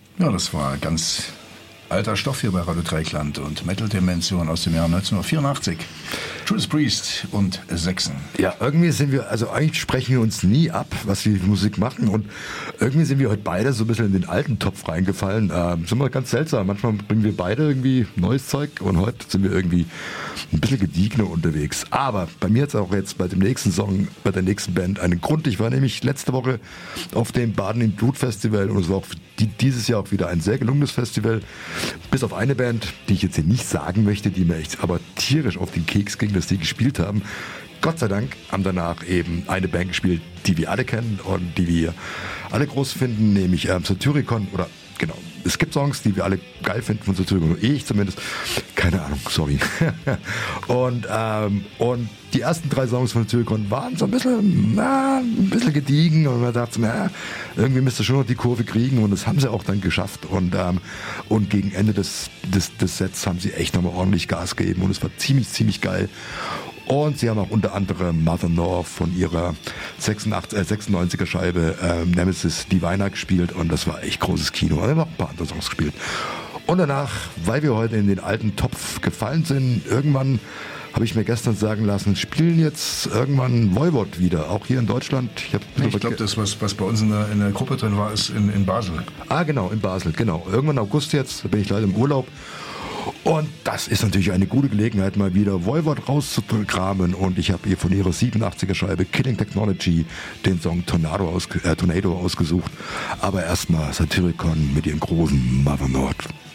Ja, das war ganz alter Stoff hier bei Radio Dreieckland und Metal-Dimension aus dem Jahr 1984. Judas Priest und Sechsen. Ja, irgendwie sind wir, also eigentlich sprechen wir uns nie ab, was wir Musik machen, und irgendwie sind wir heute beide so ein bisschen in den alten Topf reingefallen. Sind wir ganz seltsam. Manchmal bringen wir beide irgendwie neues Zeug und heute sind wir irgendwie ein bisschen gediegener unterwegs. Aber bei mir hat es auch jetzt bei dem nächsten Song, bei der nächsten Band einen Grund. Ich war nämlich letzte Woche auf dem Baden im Blut Festival und es war auch dieses Jahr auch wieder ein sehr gelungenes Festival. Bis auf eine Band, die ich jetzt hier nicht sagen möchte, die mir echt aber tierisch auf den Keks ging, dass die gespielt haben. Gott sei Dank haben danach eben eine Band gespielt, die wir alle kennen und die wir alle groß finden, nämlich Satyricon, oder genau. Es gibt Songs, die wir alle geil finden von Satyricon, ich zumindest. Keine Ahnung, sorry. Und die ersten 3 Songs von Satyricon waren so ein bisschen gediegen und man dachte, irgendwie müsste schon noch die Kurve kriegen, und das haben sie auch dann geschafft. Und gegen Ende des Sets haben sie echt nochmal ordentlich Gas gegeben und es war ziemlich geil. Und sie haben auch unter anderem Mother North von ihrer 96er Scheibe Nemesis Divina gespielt, und das war echt großes Kino. Wir haben auch ein paar andere Songs gespielt. Und danach, weil wir heute in den alten Topf gefallen sind, irgendwann habe ich mir gestern sagen lassen, spielen jetzt irgendwann Voivod wieder, auch hier in Deutschland. Ich glaube, das, was bei uns in der Gruppe drin war, ist in Basel. Ah, genau, in Basel, genau. Irgendwann August jetzt, da bin ich leider im Urlaub. Und das ist natürlich eine gute Gelegenheit, mal wieder Voivod rauszukramen. Und ich habe hier von ihrer 87er Scheibe Killing Technology den Song Tornado ausgesucht. Aber erstmal Satyricon mit ihrem großen Mother North.